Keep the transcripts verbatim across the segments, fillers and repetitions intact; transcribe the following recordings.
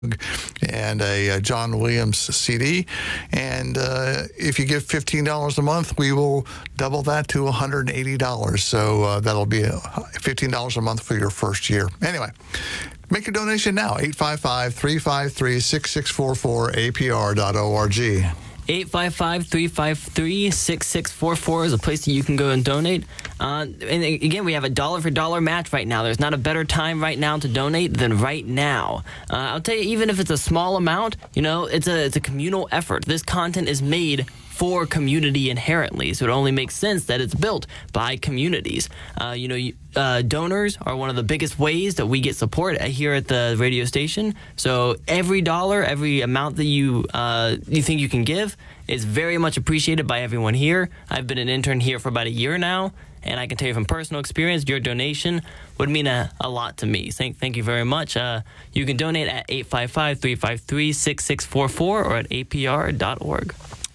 and a, a John Williams C D. And uh, if you give fifteen dollars a month, we will double that to one hundred eighty dollars. So uh, that'll be fifteen dollars a month for your first year. Anyway, make a donation now, eight five five, three five three, six six four four, A P R dot org. eight five five, three five three, six six four four is a place that you can go and donate. Uh, and again, we have a dollar for dollar match right now. There's not a better time right now to donate than right now. Uh, I'll tell you, even if it's a small amount, you know, it's a it's a communal effort. This content is made for community inherently, so it only makes sense that it's built by communities. Uh, you know, uh, donors are one of the biggest ways that we get support here at the radio station. So every dollar, every amount that you uh, you think you can give is very much appreciated by everyone here. I've been an intern here for about a year now, and I can tell you from personal experience, your donation would mean a, a lot to me. Thank, thank you very much. Uh, you can donate at eight five five, three five three, six six four four or at A P R dot org.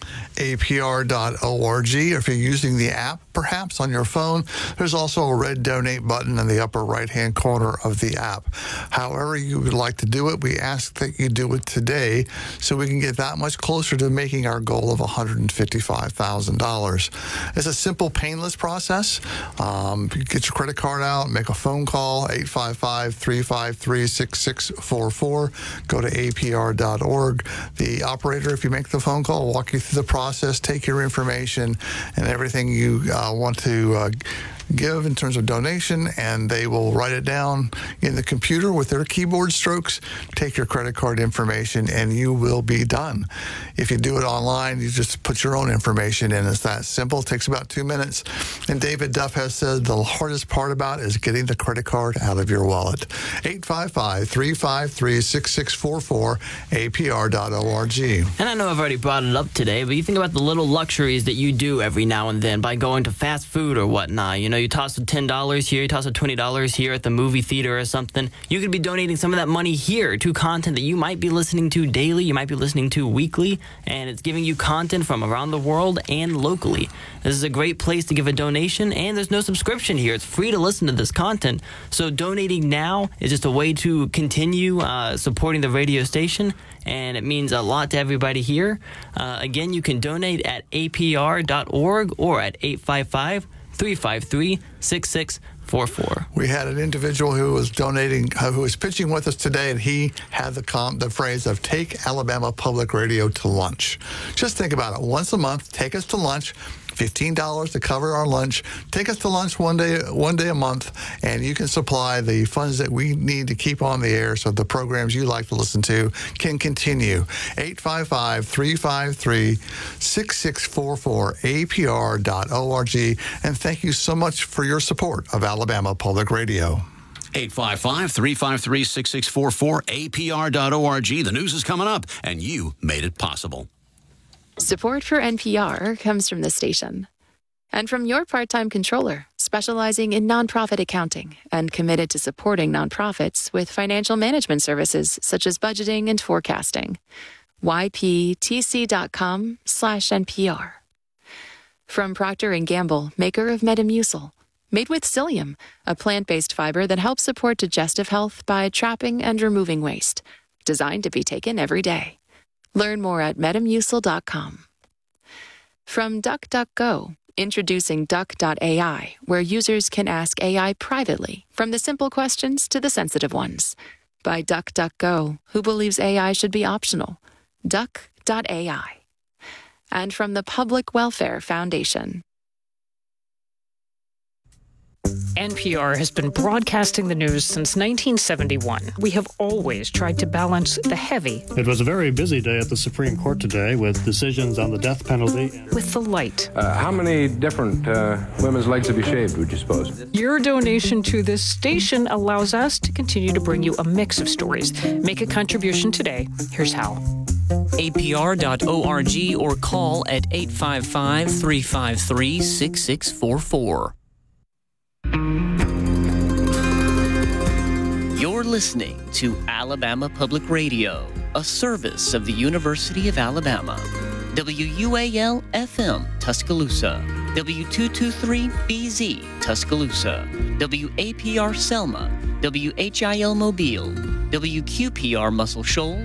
A P R dot org. If you're using the app, perhaps on your phone, there's also a red donate button in the upper right-hand corner of the app. However you would like to do it, we ask that you do it today so we can get that much closer to making our goal of one hundred fifty-five thousand dollars. It's a simple, painless process. Um, you get your credit card out, make a phone call, eight five five, three five three, six six four four. Go to A P R dot org. The operator, if you make the phone call, will walk you through the process, take your information and everything you uh, want to uh, give in terms of donation, and they will write it down in the computer with their keyboard strokes, take your credit card information, and you will be done. If you do it online, you just put your own information in. It's that simple. It takes about two minutes. And David Duff has said the hardest part about it is getting the credit card out of your wallet. eight five five, three five three, six six four four, A P R dot org. And I know I've already brought it up today, but you think about the little luxuries that you do every now and then by going to fast food or whatnot. You know, you toss a ten dollars here, you toss a twenty dollars here at the movie theater or something. You could be donating some of that money here to content that you might be listening to daily, you might be listening to weekly, and it's giving you content from around the world and locally. This is a great place to give a donation, and there's no subscription here. It's free to listen to this content. So donating now is just a way to continue uh, supporting the radio station, and it means a lot to everybody here. Uh, again, you can donate at A P R dot org or at eight five five, three five three, six six four four. We had an individual who was donating, uh, who was pitching with us today, and he had the com- the phrase of take Alabama Public Radio to lunch. Just think about it. Once a month, take us to lunch. fifteen dollars to cover our lunch. Take us to lunch one day one day a month, and you can supply the funds that we need to keep on the air so the programs you like to listen to can continue. eight five five, three five three, six six four four, A P R dot org. And thank you so much for your support of Alabama Public Radio. eight five five, three five three, six six four four, A P R dot org. The news is coming up, and you made it possible. Support for N P R comes from the station and from your part-time controller, specializing in nonprofit accounting and committed to supporting nonprofits with financial management services such as budgeting and forecasting. Y P T C dot com slash N P R. From Procter and Gamble, maker of Metamucil, made with psyllium, a plant-based fiber that helps support digestive health by trapping and removing waste, designed to be taken every day. Learn more at metamucil dot com. From DuckDuckGo, introducing Duck dot A I, where users can ask A I privately, from the simple questions to the sensitive ones. By DuckDuckGo, who believes A I should be optional. Duck dot A I. And from the Public Welfare Foundation. N P R has been broadcasting the news since nineteen seventy-one. We have always tried to balance the heavy. It was a very busy day at the Supreme Court today with decisions on the death penalty. With the light. Uh, how many different uh, women's legs have you shaved, would you suppose? Your donation to this station allows us to continue to bring you a mix of stories. Make a contribution today. Here's how. A P R dot org or call at eight five five, three five three, six six four four. You're listening to Alabama Public Radio, a service of the University of Alabama. W U A L F M, Tuscaloosa. W two twenty-three B Z, Tuscaloosa. W A P R Selma. W H I L Mobile. W Q P R Muscle Shoals,